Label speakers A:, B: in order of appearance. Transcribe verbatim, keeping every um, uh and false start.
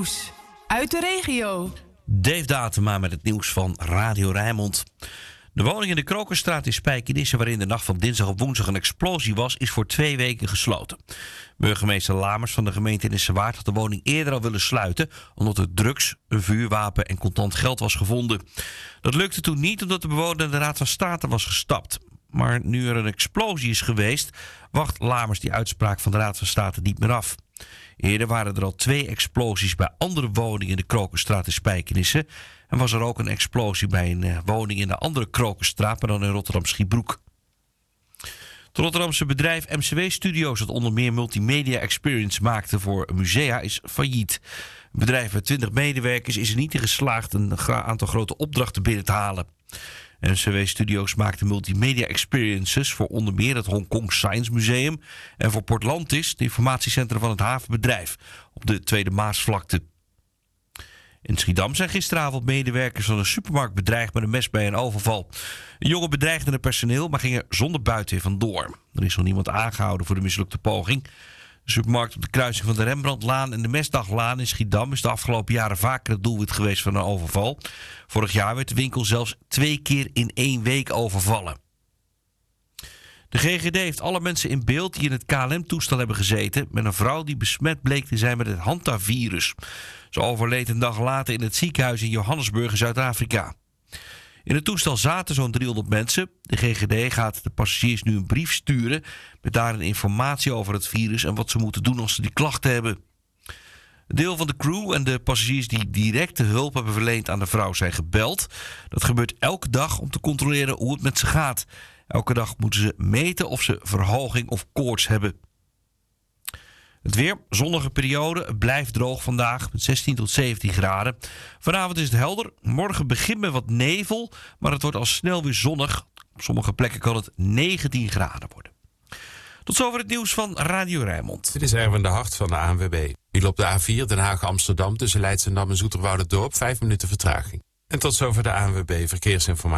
A: nieuws uit de regio.
B: Dave Datema met het nieuws van Radio Rijnmond. De woning in de Krokenstraat in Spijkenisse, waarin de nacht van dinsdag op woensdag een explosie was, is voor twee weken gesloten. Burgemeester Lamers van de gemeente Nissewaard had de woning eerder al willen sluiten, omdat er drugs, een vuurwapen en contant geld was gevonden. Dat lukte toen niet, omdat de bewoner in de Raad van State was gestapt. Maar nu er een explosie is geweest, wacht Lamers die uitspraak van de Raad van State niet meer af. Eerder waren er al twee explosies bij andere woningen in de Krokenstraat in Spijkenisse. En was er ook een explosie bij een uh, woning in de andere Krokenstraat, maar dan in Rotterdam-Schiebroek. Het Rotterdamse bedrijf M C W Studios, dat onder meer multimedia experience maakte voor musea, is failliet. Het bedrijf met twintig medewerkers is er niet in geslaagd een aantal grote opdrachten binnen te halen. M C W Studios maakte multimedia experiences voor onder meer het Hongkong Science Museum en voor Portlantis, het informatiecentrum van het havenbedrijf op de Tweede Maasvlakte. In Schiedam zijn gisteravond medewerkers van een supermarkt bedreigd met een mes bij een overval. Een jongen bedreigde het personeel, maar ging er zonder buiten vandoor. Er is nog niemand aangehouden voor de mislukte poging. De supermarkt op de kruising van de Rembrandtlaan en de Mesdaglaan in Schiedam is de afgelopen jaren vaker het doelwit geweest van een overval. Vorig jaar werd de winkel zelfs twee keer in één week overvallen. De G G D heeft alle mensen in beeld die in het K L M-toestel hebben gezeten met een vrouw die besmet bleek te zijn met het Hantavirus. Ze overleed een dag later in het ziekenhuis in Johannesburg in Zuid-Afrika. In het toestel zaten zo'n driehonderd mensen. De G G D gaat de passagiers nu een brief sturen met daarin informatie over het virus en wat ze moeten doen als ze die klachten hebben. Een deel van de crew en de passagiers die directe hulp hebben verleend aan de vrouw zijn gebeld. Dat gebeurt elke dag om te controleren hoe het met ze gaat. Elke dag moeten ze meten of ze verhoging of koorts hebben. Het weer, zonnige periode, het blijft droog vandaag met zestien tot zeventien graden. Vanavond is het helder, morgen begint met wat nevel, maar het wordt al snel weer zonnig. Op sommige plekken kan het negentien graden worden. Tot zover het nieuws van Radio Rijnmond.
C: Dit is Erwin de Hart van de A N W B. Hier op de A vier Den Haag-Amsterdam tussen Leidschendam en Zoeterwoude-Dorp vijf minuten vertraging. En tot zover de A N W B Verkeersinformatie.